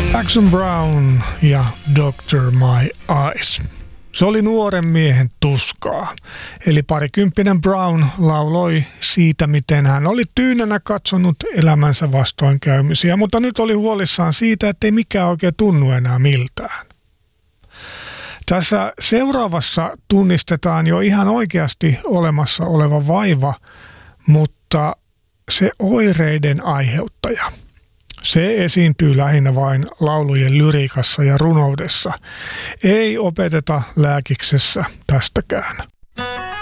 Jackson Browne ja Dr. My Eyes. Se oli nuoren miehen tuskaa. Eli parikymppinen Brown lauloi siitä, miten hän oli tyynänä katsonut elämänsä vastoinkäymisiä, mutta nyt oli huolissaan siitä, ettei mikään oikein tunnu enää miltään. Tässä seuraavassa tunnistetaan jo ihan oikeasti olemassa oleva vaiva, mutta se oireiden aiheuttaja. Se esiintyy lähinnä vain laulujen lyriikassa ja runoudessa. Ei opeteta lääkiksessä tästäkään.